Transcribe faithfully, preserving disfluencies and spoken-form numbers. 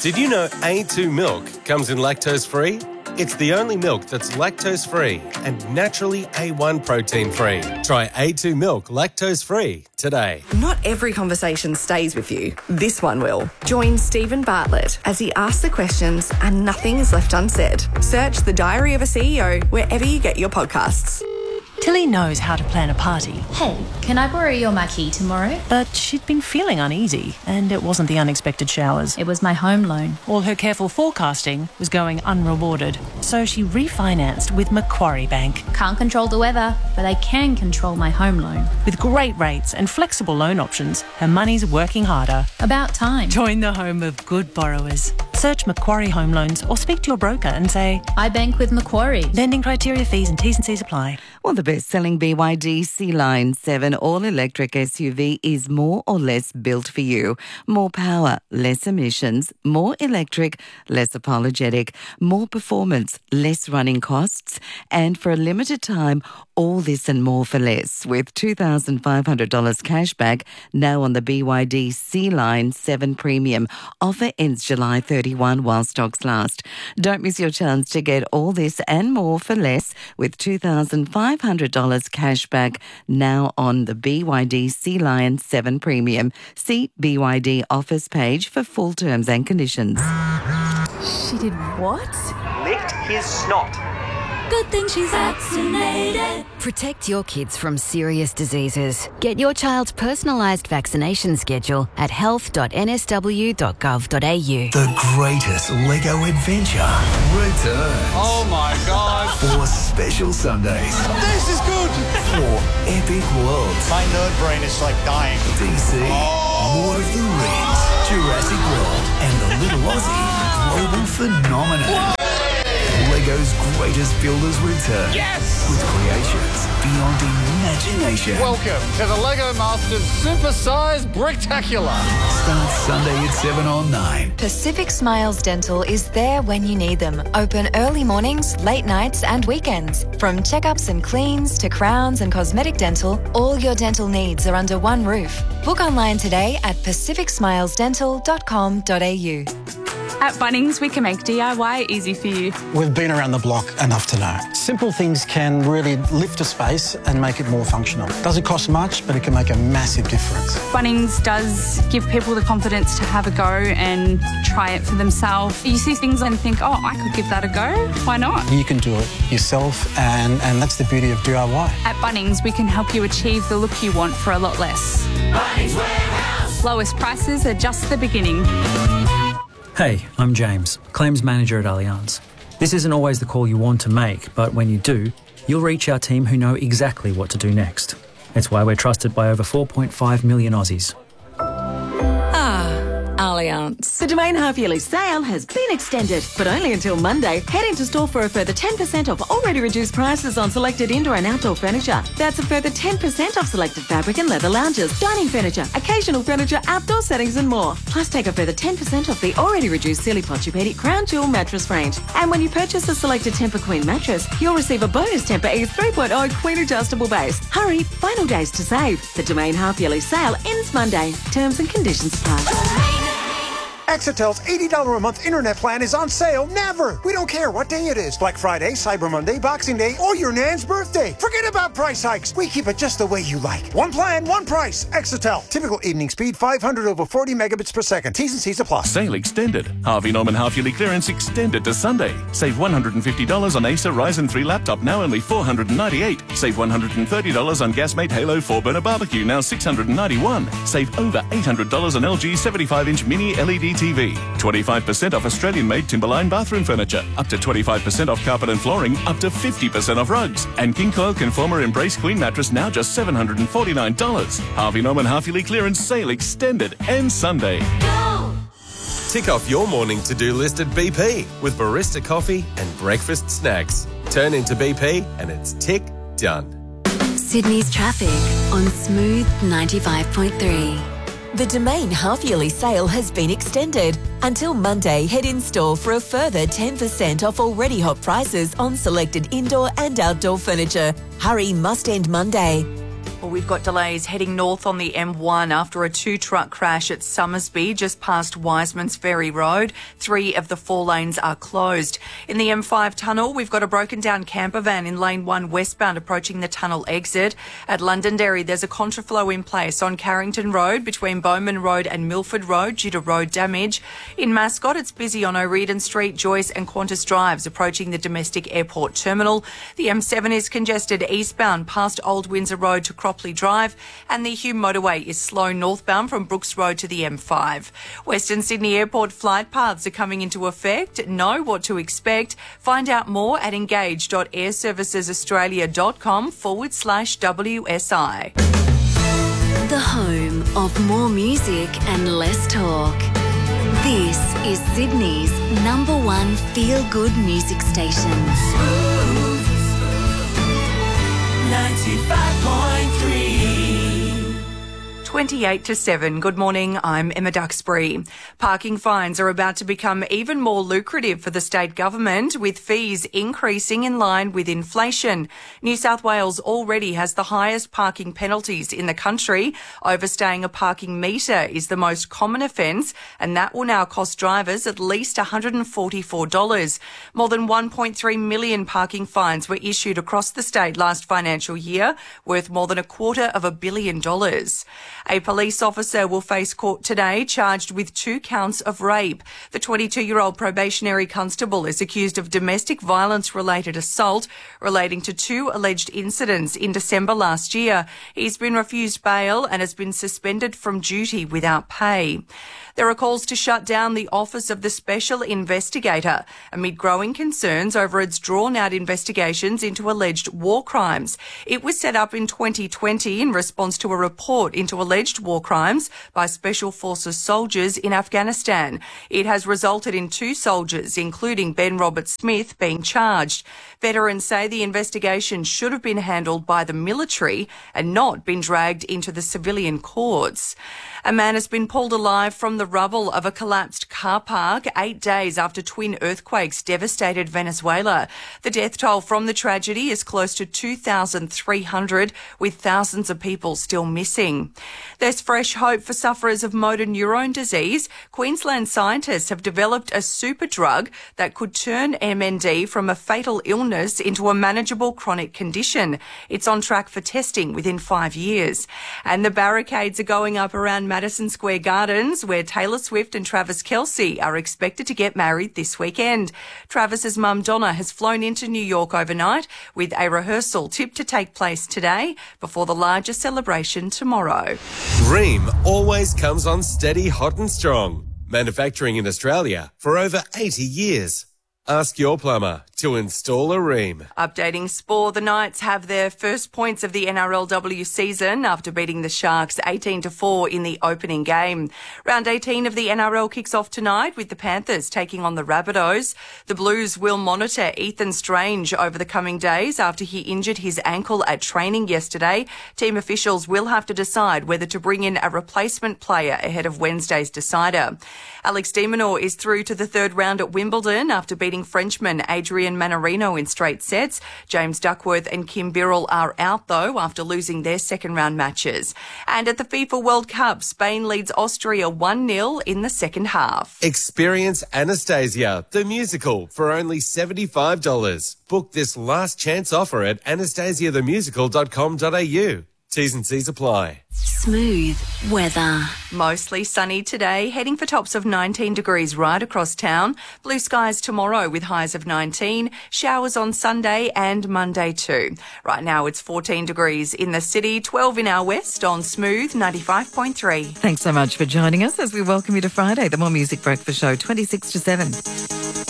Did you know A two milk comes in lactose-free? It's the only milk that's lactose-free and naturally A one protein-free. Try A two milk lactose-free today. Not every conversation stays with you. This one will. Join Stephen Bartlett as he asks the questions and nothing is left unsaid. Search The Diary of a C E O wherever you get your podcasts. Tilly knows how to plan a party. Hey, can I borrow your marquee tomorrow? But she'd been feeling uneasy, and it wasn't the unexpected showers. It was my home loan. All her careful forecasting was going unrewarded, so she refinanced with Macquarie Bank. Can't control the weather, but I can control my home loan. With great rates and flexible loan options, her money's working harder. About time. Join the home of good borrowers. Search Macquarie Home Loans or speak to your broker and say, I bank with Macquarie. Lending criteria, fees and T's and C's apply. Well, the best-selling B Y D C-Line seven all-electric S U V is more or less built for you. More power, less emissions, more electric, less apologetic, more performance, less running costs, and for a limited time, all this and more for less with two thousand five hundred dollars cash back now on the B Y D C-Line seven Premium. Offer ends July thirty-first while stocks last. Don't miss your chance to get all this and more for less with two thousand five hundred dollars cash back now on the B Y D C-Line seven Premium. See B Y D offers page for full terms and conditions. She did what? Licked his snot. Good thing she's vaccinated. Protect your kids from serious diseases. Get your child's personalised vaccination schedule at health dot n s w dot gov dot a u. The greatest Lego adventure returns. Oh my God. For special Sundays. This is good. For epic worlds. My nerd brain is like dying. D C, oh. Lord of the Rings, Jurassic World, and the Little Aussie global phenomenon. Lego's greatest builders return. Yes! With creations beyond imagination. Welcome to the Lego Masters Supersize Bricktacular. Starts Sunday at seven on nine. Pacific Smiles Dental is there when you need them. Open early mornings, late nights and weekends. From checkups and cleans to crowns and cosmetic dental, all your dental needs are under one roof. Book online today at pacific smiles dental dot com dot a u. At Bunnings, we can make D I Y easy for you. We've been around the block enough to know. Simple things can really lift a space and make it more functional. Doesn't cost much, but it can make a massive difference. Bunnings does give people the confidence to have a go and try it for themselves. You see things and think, oh, I could give that a go. Why not? You can do it yourself, and, and that's the beauty of D I Y. At Bunnings, we can help you achieve the look you want for a lot less. Bunnings Warehouse. Lowest prices are just the beginning. Hey, I'm James, Claims Manager at Allianz. This isn't always the call you want to make, but when you do, you'll reach our team who know exactly what to do next. It's why we're trusted by over four point five million Aussies. Allianz. The Domain half-yearly sale has been extended, but only until Monday. Head into store for a further ten percent off already reduced prices on selected indoor and outdoor furniture. That's a further ten percent off selected fabric and leather lounges, dining furniture, occasional furniture, outdoor settings and more. Plus take a further ten percent off the already reduced Silly Posturepedic Crown Jewel mattress range. And when you purchase a selected Tempur Queen mattress, you'll receive a bonus Tempur Ease three point oh Queen adjustable base. Hurry, final days to save. The Domain half-yearly sale ends Monday. Terms and conditions apply. Exitel's eighty dollars a month internet plan is on sale never. We don't care what day it is. Black Friday, Cyber Monday, Boxing Day, or your Nan's birthday. Forget about price hikes. We keep it just the way you like. One plan, one price. Exitel. Typical evening speed, five hundred over forty megabits per second. T's and C's apply. Sale extended. Harvey Norman half-yearly clearance extended to Sunday. Save one hundred fifty dollars on Acer Ryzen three laptop, now only four hundred ninety-eight dollars. Save one hundred thirty dollars on Gasmate Halo four burner barbecue, now six hundred ninety-one dollars. Save over eight hundred dollars on L G seventy-five inch mini L E D T V. twenty-five percent off Australian-made Timberline bathroom furniture. Up to twenty-five percent off carpet and flooring. Up to fifty percent off rugs. And King Coil Conformer Embrace Queen mattress now just seven hundred forty-nine dollars. Harvey Norman half-yearly clearance sale extended. Ends Sunday. Go! Tick off your morning to-do list at B P with barista coffee and breakfast snacks. Turn into B P and it's tick done. Sydney's traffic on Smooth ninety-five point three. The Domain half-yearly sale has been extended. Until Monday, head in store for a further ten percent off already hot prices on selected indoor and outdoor furniture. Hurry, must end Monday. Well, we've got delays heading north on the M one after a two-truck crash at Summersby just past Wiseman's Ferry Road. Three of the four lanes are closed. In the M five tunnel, we've got a broken-down camper van in lane one westbound approaching the tunnel exit. At Londonderry, there's a contraflow in place on Carrington Road between Bowman Road and Milford Road due to road damage. In Mascot, it's busy on O'Riordan Street, Joyce and Qantas Drives approaching the domestic airport terminal. The M seven is congested eastbound past Old Windsor Road to Cropley Drive, and the Hume motorway is slow northbound from Brooks Road to the M five. Western Sydney Airport flight paths are coming into effect. Know what to expect. Find out more at engage.airservicesaustralia.com forward slash WSI. The home of more music and less talk. This is Sydney's number one feel-good music station. ninety-five point three. twenty-eight to seven. Good morning, I'm Emma Duxbury. Parking fines are about to become even more lucrative for the state government, with fees increasing in line with inflation. New South Wales already has the highest parking penalties in the country. Overstaying a parking metre is the most common offence, and that will now cost drivers at least one hundred forty-four dollars. More than one point three million parking fines were issued across the state last financial year, worth more than a quarter of a billion dollars. A police officer will face court today charged with two counts of rape. The twenty-two-year-old probationary constable is accused of domestic violence-related assault relating to two alleged incidents in December last year. He's been refused bail and has been suspended from duty without pay. There are calls to shut down the Office of the Special Investigator amid growing concerns over its drawn-out investigations into alleged war crimes. It was set up in twenty twenty in response to a report into alleged war crimes by Special Forces soldiers in Afghanistan. It has resulted in two soldiers, including Ben Robert Smith, being charged. Veterans say the investigation should have been handled by the military and not been dragged into the civilian courts. A man has been pulled alive from the rubble of a collapsed car park eight days after twin earthquakes devastated Venezuela. The death toll from the tragedy is close to two thousand three hundred, with thousands of people still missing. There's fresh hope for sufferers of motor neurone disease. Queensland scientists have developed a super drug that could turn M N D from a fatal illness into a manageable chronic condition. It's on track for testing within five years. And the barricades are going up around Madison Square Gardens, where Taylor Swift and Travis Kelce are expected to get married this weekend. Travis's mum Donna has flown into New York overnight, with a rehearsal tipped to take place today before the larger celebration tomorrow. Rheem always comes on steady, hot and strong. Manufacturing in Australia for over eighty years. Ask your plumber to install a Rheem. Updating sport, the Knights have their first points of the N R L W season after beating the Sharks eighteen to four in the opening game. Round eighteen of the N R L kicks off tonight with the Panthers taking on the Rabbitohs. The Blues will monitor Ethan Strange over the coming days after he injured his ankle at training yesterday. Team officials will have to decide whether to bring in a replacement player ahead of Wednesday's decider. Alex de Minaur is through to the third round at Wimbledon after beating Frenchman Adrian Manarino in straight sets. James Duckworth and Kim Birrell are out, though, after losing their second-round matches. And at the FIFA World Cup, Spain leads Austria one nil in the second half. Experience Anastasia, the musical, for only seventy-five dollars. Book this last chance offer at anastasia the musical dot com dot a u. T's and C's apply. Smooth weather. Mostly sunny today, heading for tops of nineteen degrees right across town. Blue skies tomorrow with highs of nineteen. Showers on Sunday and Monday too. Right now it's fourteen degrees in the city, twelve in our west on Smooth ninety-five point three. Thanks so much for joining us as we welcome you to Friday, the More Music Breakfast Show, twenty-six to seven.